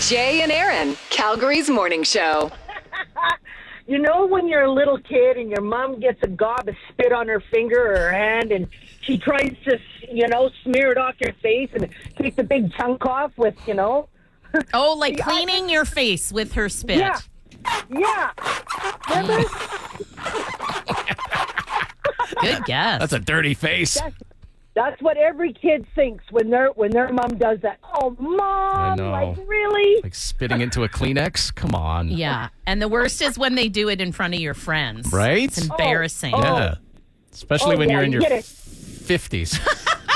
Jay and Aaron, Calgary's morning show. You know when you're a little kid and your mom gets a gob of spit on her finger or her hand and she tries to, smear it off your face and take the big chunk off with, Oh, like cleaning your face with her spit. Yeah. Remember? Good guess. That's a dirty face. That's what every kid thinks when their mom does that. Oh, Mom, I know. like really? Like spitting into a Kleenex? Come on. Yeah. And the worst is when they do it in front of your friends. Right? It's embarrassing. Yeah. Especially when you're in your you get it. 50s.